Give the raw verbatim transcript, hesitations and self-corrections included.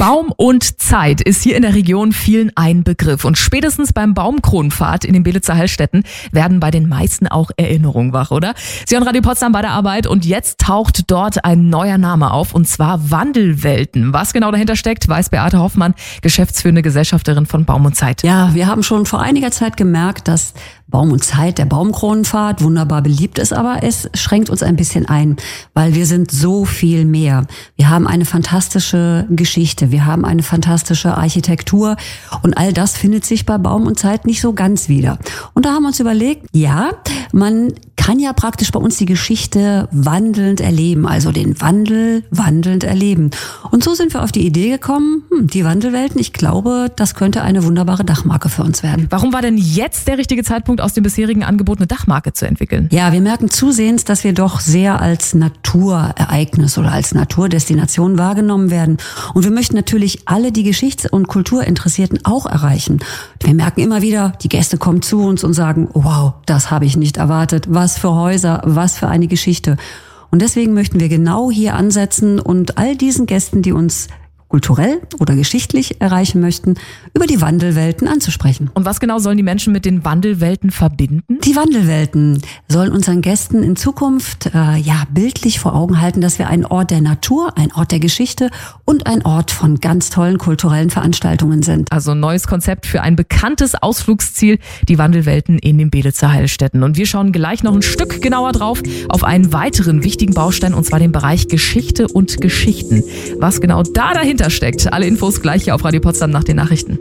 Baum und Zeit ist hier in der Region vielen ein Begriff. Und spätestens beim Baumkronenpfad in den Belitzer Heilstätten werden bei den meisten auch Erinnerungen wach, oder? Sie hören Radio Potsdam bei der Arbeit und jetzt taucht dort ein neuer Name auf, und zwar Wandelwelten. Was genau dahinter steckt, weiß Beate Hoffmann, geschäftsführende Gesellschafterin von Baum und Zeit. Ja, wir haben schon vor einiger Zeit gemerkt, dass Baum und Zeit, der Baumkronenpfad, wunderbar beliebt ist, aber es schränkt uns ein bisschen ein, weil wir sind so viel mehr. Wir haben eine fantastische Geschichte, wir haben eine fantastische Architektur und all das findet sich bei Baum und Zeit nicht so ganz wieder. Und da haben wir uns überlegt, ja, man kann ja praktisch bei uns die Geschichte wandelnd erleben, also den Wandel wandelnd erleben. Und so sind wir auf die Idee gekommen, hm, die Wandelwelten, ich glaube, das könnte eine wunderbare Dachmarke für uns werden. Warum war denn jetzt der richtige Zeitpunkt, aus dem bisherigen Angebot eine Dachmarke zu entwickeln? Ja, wir merken zusehends, dass wir doch sehr als Naturereignis oder als Naturdestination wahrgenommen werden. Und wir möchten natürlich alle die Geschichts- und Kulturinteressierten auch erreichen. Wir merken immer wieder, die Gäste kommen zu uns und sagen, wow, das habe ich nicht erwartet. Was für Häuser, was für eine Geschichte. Und deswegen möchten wir genau hier ansetzen und all diesen Gästen, die uns kulturell oder geschichtlich erreichen möchten, über die Wandelwelten anzusprechen. Und was genau sollen die Menschen mit den Wandelwelten verbinden? Die Wandelwelten sollen unseren Gästen in Zukunft äh, ja bildlich vor Augen halten, dass wir ein Ort der Natur, ein Ort der Geschichte und ein Ort von ganz tollen kulturellen Veranstaltungen sind. Also ein neues Konzept für ein bekanntes Ausflugsziel, die Wandelwelten in den Belitzer Heilstätten. Und wir schauen gleich noch ein Stück genauer drauf auf einen weiteren wichtigen Baustein, und zwar den Bereich Geschichte und Geschichten. Was genau da dahinter steckt. Alle Infos gleich hier auf Radio Potsdam nach den Nachrichten.